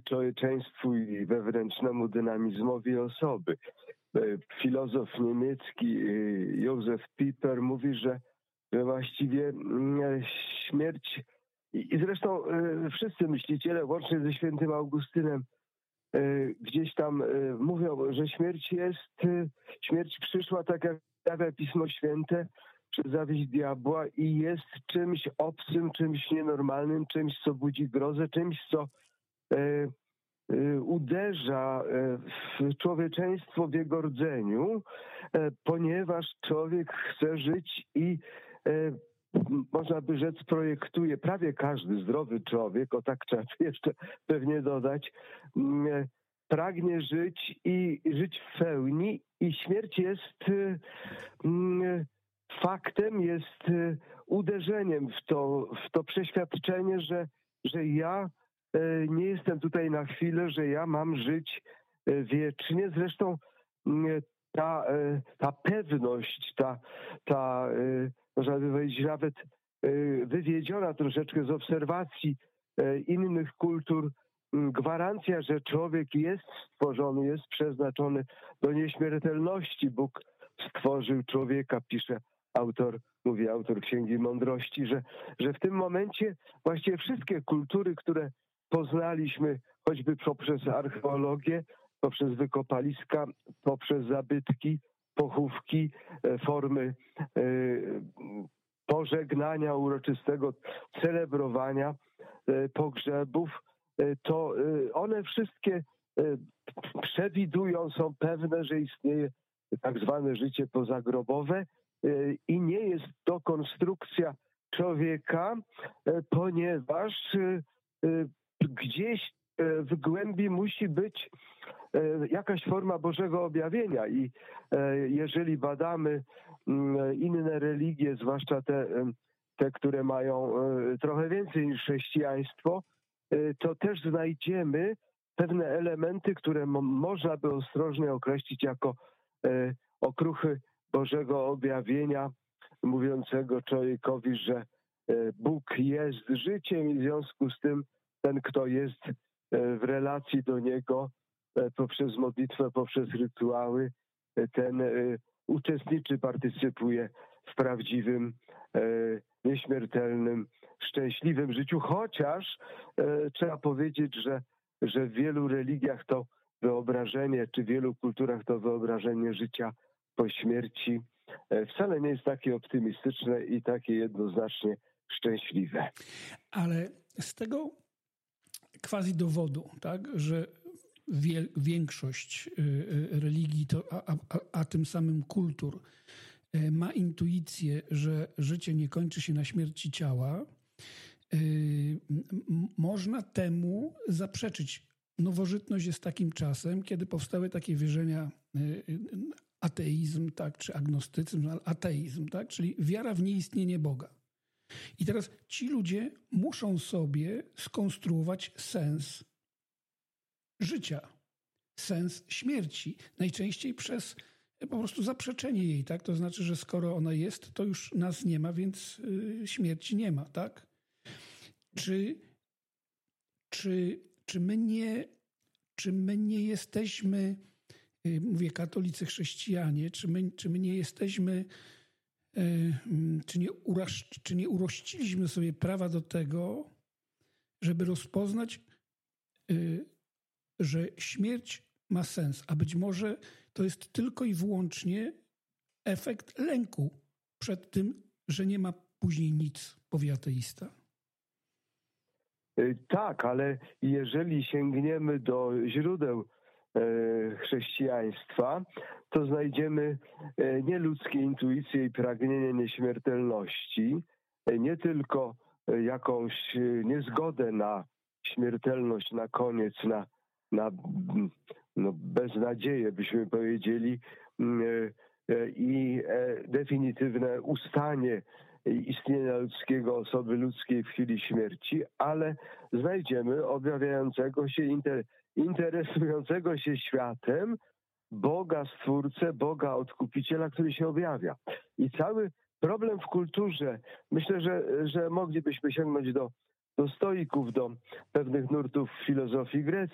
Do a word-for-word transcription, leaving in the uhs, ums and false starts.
człowieczeństwu i wewnętrznemu dynamizmowi osoby. Filozof niemiecki Józef Pieper mówi, że, że właściwie śmierć, i zresztą wszyscy myśliciele, łącznie ze świętym Augustynem, gdzieś tam mówią, że śmierć jest, śmierć przyszła, tak jak stawia Pismo Święte, przez zawiść diabła i jest czymś obcym, czymś nienormalnym, czymś, co budzi grozę, czymś, co uderza w człowieczeństwo w jego rdzeniu, ponieważ człowiek chce żyć i można by rzec projektuje, prawie każdy zdrowy człowiek, o tak trzeba jeszcze pewnie dodać, pragnie żyć i żyć w pełni i śmierć jest faktem, jest uderzeniem w to, w to przeświadczenie, że, że ja nie jestem tutaj na chwilę, że ja mam żyć wiecznie. Zresztą ta, ta pewność, ta, ta można by powiedzieć nawet wywiedziona troszeczkę z obserwacji innych kultur, gwarancja, że człowiek jest stworzony, jest przeznaczony do nieśmiertelności. Bóg stworzył człowieka, pisze autor, mówi autor Księgi Mądrości, że, że w tym momencie właściwie wszystkie kultury, które poznaliśmy choćby poprzez archeologię, poprzez wykopaliska, poprzez zabytki, pochówki, formy pożegnania uroczystego, celebrowania pogrzebów, to one wszystkie przewidują, są pewne, że istnieje tak zwane życie pozagrobowe i nie jest to konstrukcja człowieka, ponieważ gdzieś w głębi musi być jakaś forma Bożego objawienia i jeżeli badamy inne religie, zwłaszcza te, te, które mają trochę więcej niż chrześcijaństwo, to też znajdziemy pewne elementy, które można by ostrożnie określić jako okruchy Bożego objawienia, mówiącego człowiekowi, że Bóg jest życiem i w związku z tym ten, kto jest w relacji do Niego poprzez modlitwę, poprzez rytuały, ten uczestniczy, partycypuje w prawdziwym, nieśmiertelnym, szczęśliwym życiu, chociaż trzeba powiedzieć, że, że w wielu religiach to wyobrażenie, czy w wielu kulturach to wyobrażenie życia po śmierci wcale nie jest takie optymistyczne i takie jednoznacznie szczęśliwe. Ale z tego quasi dowodu, tak, że wie, większość religii, to, a, a, a tym samym kultur ma intuicję, że życie nie kończy się na śmierci ciała, można temu zaprzeczyć. Nowożytność jest takim czasem, kiedy powstały takie wierzenia, ateizm, tak, czy agnostycyzm, ateizm, tak, czyli wiara w nieistnienie Boga. I teraz ci ludzie muszą sobie skonstruować sens życia, sens śmierci. Najczęściej przez po prostu zaprzeczenie jej, tak? To znaczy, że skoro ona jest, to już nas nie ma, więc śmierci nie ma, tak? Czy, czy, czy my nie, czy my nie jesteśmy, mówię katolicy, chrześcijanie, czy my, czy my nie jesteśmy, czy nie, uraż, czy nie urościliśmy sobie prawa do tego, żeby rozpoznać, że śmierć ma sens, a być może to jest tylko i wyłącznie efekt lęku przed tym, że nie ma później nic, powie ateista. Tak, ale jeżeli sięgniemy do źródeł chrześcijaństwa, to znajdziemy nieludzkie intuicje i pragnienie nieśmiertelności, nie tylko jakąś niezgodę na śmiertelność na koniec, na, na no, beznadzieję, byśmy powiedzieli, i definitywne ustanie istnienia ludzkiego, osoby ludzkiej w chwili śmierci, ale znajdziemy objawiającego się, inter, interesującego się światem Boga Stwórcę, Boga Odkupiciela, który się objawia. I cały problem w kulturze, myślę, że, że moglibyśmy sięgnąć do, do stoików, do pewnych nurtów filozofii greckiej,